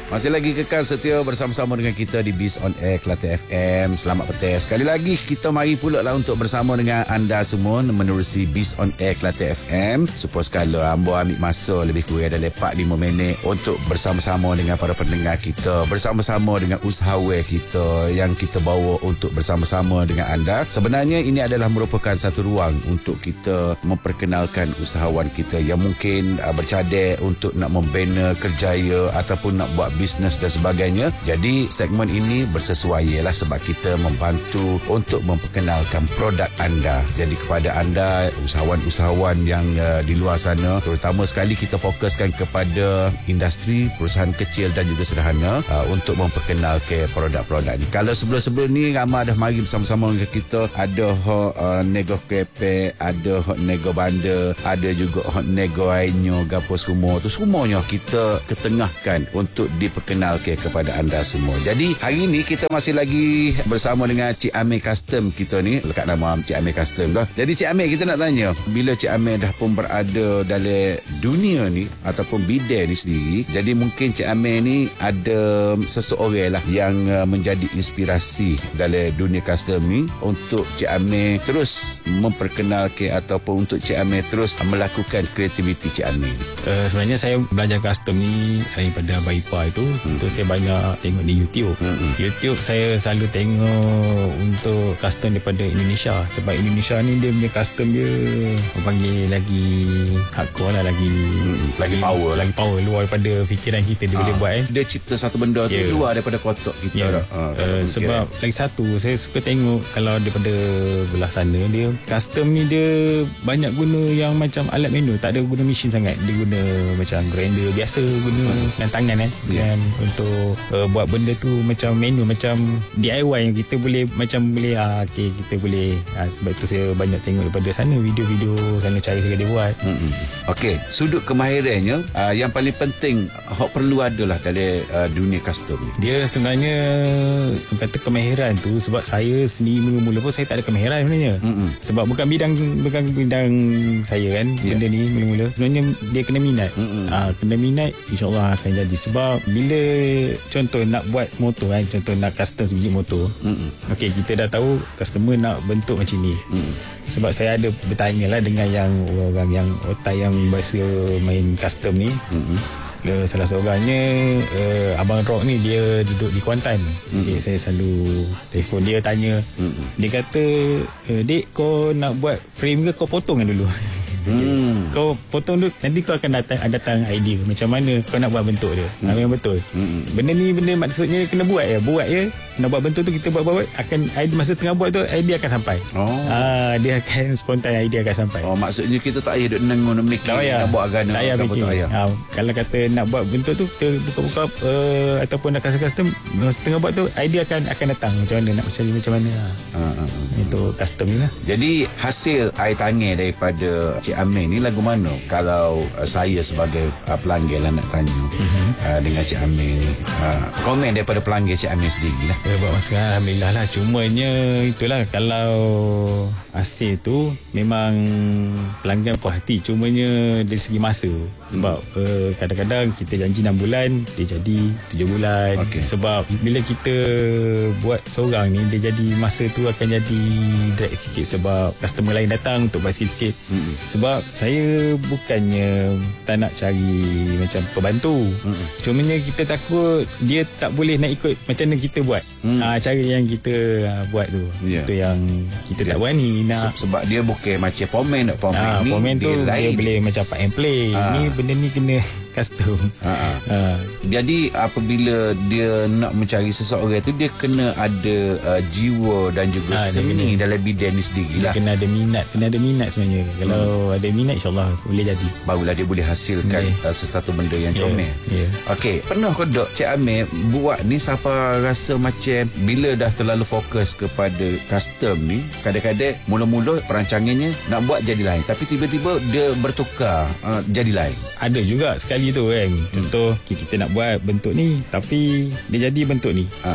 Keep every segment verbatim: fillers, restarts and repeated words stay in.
Masih lagi kekal setia bersama-sama dengan kita di Biz on Air Kelantan F M. Selamat petang. Sekali lagi kita mari pula lah untuk bersama dengan anda semua menerusi Biz on Air Kelantan F M. Supaya sekala ambo ambil masa lebih kurang dalam empat lima minit untuk bersama-sama dengan para pendengar kita, bersama-sama dengan usahawan kita yang kita bawa untuk bersama-sama dengan anda. Sebenarnya ini adalah merupakan satu ruang untuk kita memperkenalkan usahawan kita yang mungkin uh, bercadang untuk nak membina kerjaya ataupun nak buat bisnes dan sebagainya. Jadi segmen ini bersesuaian lah sebab kita membantu untuk memperkenalkan produk anda. Jadi kepada anda usahawan-usahawan yang uh, di luar sana, terutama sekali kita fokuskan kepada industri perusahaan kecil dan juga sederhana uh, untuk memperkenalkan produk-produk ni. Kalau sebelum-sebelum ni ramai dah mari bersama-sama dengan kita, ada hok uh, nego kepek, ada hok nego banda, ada juga hok nego ainyo gapo semua tu semuanya kita ketengahkan untuk diperkenalkan kepada anda semua. Jadi hari ini kita masih lagi bersama dengan Cik Amir Custom kita ni, lekat nama Cik Amir Custom dah. Jadi Cik Amir, kita nak tanya, bila Cik Amir dah pun berada dalam dunia ni ataupun bidang ni sendiri, jadi mungkin Cik Amir ni ada seseorang lah yang menjadi inspirasi dalam dunia custom ni untuk Cik Amir terus memperkenalkan ataupun untuk Cik Amir terus melakukan kreativiti Cik Amir. Uh, sebenarnya saya belajar custom ni saya pada Abang Ipar itu, hmm. tu saya banyak tengok di YouTube. Hmm. YouTube saya selalu tengok untuk custom daripada Indonesia, sebab Indonesia ni dia punya custom dia orang panggil lagi hardcore lah, lagi hmm. lagi power, lagi power luar daripada fikiran kita dia ha. boleh buat eh. Dia cipta satu benda yeah. tu luar daripada kotak kita. Yeah. Ha, uh, sebab eh. lagi satu saya suka tengok kalau daripada belah sana dia custom ni dia banyak guna yang macam alat manual, tak ada guna mesin sangat. Dia guna macam grinder biasa, guna hmm. dengan tangan kan. Yeah. Dan untuk uh, buat benda tu macam manual, macam D I Y yang kita boleh macam boleh ah, okay, kita boleh ah, sebab tu saya banyak tengok daripada sana video-video sana cara dia buat. Hmm. Okey, sudut kemahirannya uh, yang paling penting hok perlu adalah dalam uh, dunia custom ni. Dia sebenarnya kata kemahiran tu, sebab saya sendiri mula-mula pun saya tak ada kemahiran sebenarnya. Mm-mm. Sebab bukan bidang bukan bidang saya kan. Yeah. Benda ni mula-mula sebenarnya dia kena minat. Ah, kena minat, insya-Allah akan jadi. Sebab bila contoh nak buat motor kan, contoh nak custom sebiji motor. Okey, kita dah tahu customer nak bentuk macam ni. Mm. Sebab saya ada bertanya lah dengan yang orang yang otak yang biasa main custom ni. Mm-hmm. Salah seorangnya uh, Abang Rock ni, dia duduk di Kuantan. Mm-hmm. Okay, saya selalu telefon dia tanya. Mm-hmm. Dia kata, Dek, kau nak buat frame ke kau potong kan dulu? Hmm. Kau potong tu, nanti kau akan datang datang idea macam mana kau nak buat bentuk dia. Hmm. Yang betul. Hmm. Benda ni benda maksudnya kena buat ya, buat ya. Nak buat bentuk tu kita buat-buat akan idea, masa tengah buat tu idea akan sampai. Oh. Ah, dia akan spontan, idea akan sampai. Oh, maksudnya kita tak payah duk nengung nak mikir nak buat agak nak apa tu ayah. Ha, kalau kata nak buat bentuk tu kita buka-buka uh, ataupun nak custom, masa tengah buat tu idea akan akan datang macam mana nak macam macam mana. Ha. Ha, ha. Itu custom ni lah. Jadi hasil air tangan daripada Cik Amir ni lagu mana? Kalau uh, saya sebagai uh, pelanggan lah nak tanya uh-huh. uh, dengan Cik Amir ni, uh, komen daripada pelanggan Cik Amir sendiri lah. Ya, buat sekarang Alhamdulillah lah. Cumanya itulah, kalau hasil tu memang pelanggan puas hati. Cumanya dari segi masa. Sebab hmm. uh, kadang-kadang kita janji enam bulan, dia jadi tujuh bulan. Okay. Sebab bila kita buat seorang ni, dia jadi masa tu akan jadi drag sikit. Sebab customer lain datang untuk buat sikit-sikit. Hmm. Sebab saya bukannya tak nak cari macam pembantu. Hmm. Cumanya kita takut dia tak boleh nak ikut macam mana kita buat. Hmm. Ha, cara yang kita ha, buat tu. Yeah. Itu yang kita yeah. tak berani nak. Se- sebab dia bukan macam pomen nak pomen ha, ni. Pomen tu dia, dia boleh macam plug and play. Ha. Ni benda ni kena custom. Ha. Ha. Jadi apabila dia nak mencari seseorang tu, dia kena ada uh, jiwa dan juga ha, seni dalam bidang ni sendiri lah. Kena ada minat, kena ada minat sebenarnya. Kalau hmm. ada minat, insyaAllah boleh jadi. Barulah dia boleh hasilkan yeah. uh, sesuatu benda yang comel. Yeah. Yeah. Okey, pernah kau dok Cik Amir buat ni siapa rasa macam bila dah terlalu fokus kepada custom ni, kadang-kadang mula-mula perancangannya nak buat jadi lain, tapi tiba-tiba dia bertukar uh, jadi lain. Ada juga sekali tu kan. Contoh hmm. kita nak buat bentuk ni tapi dia jadi bentuk ni. Ha.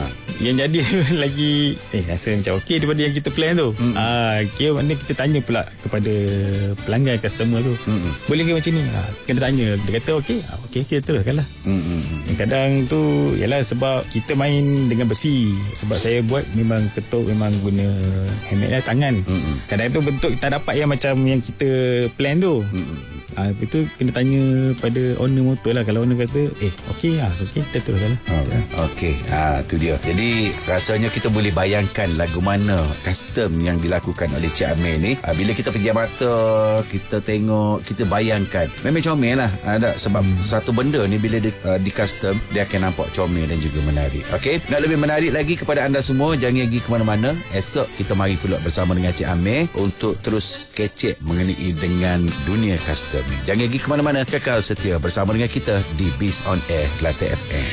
Yang jadi lagi eh rasa macam okey daripada yang kita plan tu. Mm. Ah, kira mana kita tanya pula kepada pelanggan customer tu. Mm. Boleh ke macam ni? Ha, kena tanya. Dia kata okey. Ha, okey kita teruskanlah. Mm. Kadang tu yalah sebab kita main dengan besi. Sebab saya buat memang ketuk memang guna handmade lah, tangan. Mm. Kadang tu bentuk tak dapat yang macam yang kita plan tu. Mm. Ha, itu kena tanya pada owner motor lah. Kalau owner kata eh okey lah, okey kita teruskan lah. Oh, okey, ha, tu dia. Jadi rasanya kita boleh bayangkan lagu mana custom yang dilakukan oleh Cik Amir ni. Ha, bila kita pejam mata, kita tengok, kita bayangkan, memang comel lah. Ada sebab hmm. satu benda ni bila di, uh, di custom, dia akan nampak comel dan juga menarik. Okey, nak lebih menarik lagi kepada anda semua, jangan pergi ke mana-mana. Esok kita mari pula bersama dengan Cik Amir untuk terus kecek mengenai dengan dunia custom. Jangan pergi ke mana-mana, kekal setia bersama dengan kita di Biz on Air Kelate F M.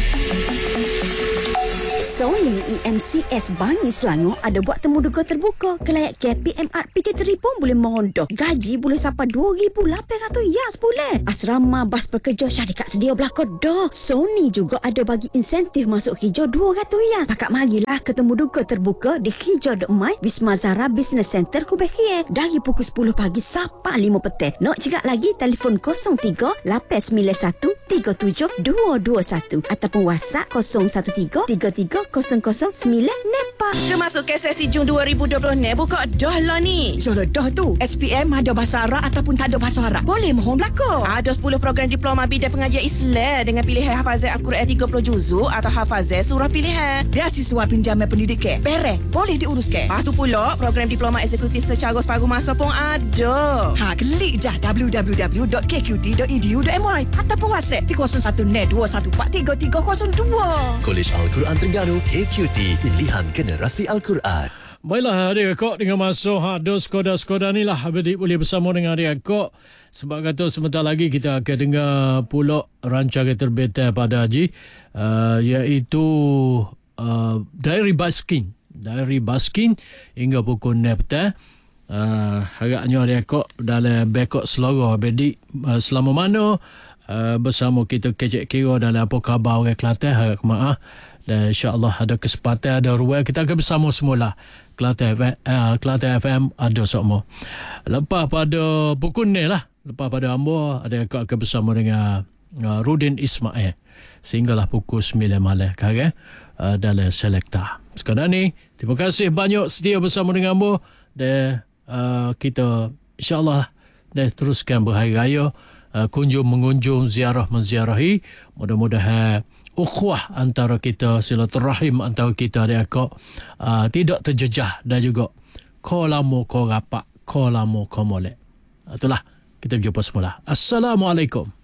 Sony E M C S Bangi Selangor ada buat temu duga terbuka. Kelayak K P M R P K pun boleh mondok. Gaji boleh sampai dua ribu lapan ratus yas boleh. Asrama bas pekerja syarikat sedia berlaku dah. Sony juga ada bagi insentif masuk hijau dua ratus yas. Pakak marilah ketemu duga terbuka di Hijau Dok Mai Wisma Zara Business Center Kubekie dari pukul sepuluh pagi sampai lima petang. Nak cakap lagi telefon kosong tiga lapan sembilan satu tiga tujuh dua dua satu ataupun WhatsApp kosong satu tiga tiga tiga kosong kosong sembilan Nepa. Kemasukan sesi Jun dua ribu dua puluh ni buka dah lah ni. Sudah dah tu. S P M ada bahasa Arab ataupun tak ada bahasa Arab. Boleh mohon belakang. Ada sepuluh program diploma bidang pengajian Islam dengan pilihan hafazan Al-Quran tiga puluh juzuk atau hafazan surah pilihan. Beasiswa pinjaman pendidikan. Pere, boleh diuruskan. Lepas tu pula program diploma eksekutif secara separuh masa pun ada. Ha, klik je w w w dot k q t dot e d u dot m y ataupun WhatsApp di kosong satu net dua satu empat tiga tiga kosong dua. Kolej Al-Quran Terengganu K Q T, pilihan generasi Al-Quran. Baiklah adik kok dengan masuk ada Skoda-Skoda ni lah adik boleh bersama dengan adik kok. Sebab kata sebentar lagi kita akan dengar pula rancangan terbitan pada Haji uh, iaitu uh, Diary Baskin. Diary Baskin hingga pukul enam petang. Uh, harapnya adik kok dalam backup seluruh adik uh, selama mana uh, bersama kita kecek kira dalam apa khabar orang Kelantan harap maaf. Dan insyaAllah ada kesempatan, ada ruang, kita akan bersama semula. Kelate F M, uh, Kelate F M ada semua. Lepas pada pukul ni lah, lepas pada Ambo, ada yang akan bersama dengan uh, Rudin Ismail. Sehinggalah pukul sembilan malam kan, uh, dalam Selekta. Sekarang ni, terima kasih banyak setia bersama dengan Ambo. Dan uh, kita insyaAllah dan teruskan berhari raya. Uh, kunjung mengunjung, ziarah menziarahi. Mudah-mudahan ukhuwah antara kita, silaturahim antara kita dan akak uh, tidak terjejah dan juga ko lamo ko rapak, ko lamo ko molek. Itulah kita berjumpa semula. Assalamualaikum.